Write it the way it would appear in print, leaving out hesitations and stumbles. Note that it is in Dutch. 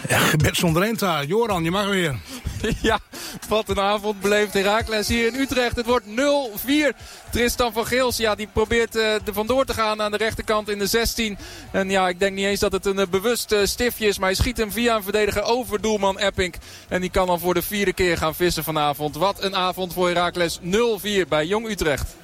Ja, gebed zonder Enta. Joran, je mag weer. Ja, wat een avond beleeft Heracles hier in Utrecht. Het wordt 0-4. Tristan van Geels, ja, die probeert er vandoor te gaan aan de rechterkant in de 16. En ja, ik denk niet eens dat het een bewust stiftje is. Maar hij schiet hem via een verdediger over doelman Epping. En die kan dan voor de 4e keer gaan vissen vanavond. Wat een avond voor Heracles. 0-4 bij Jong Utrecht.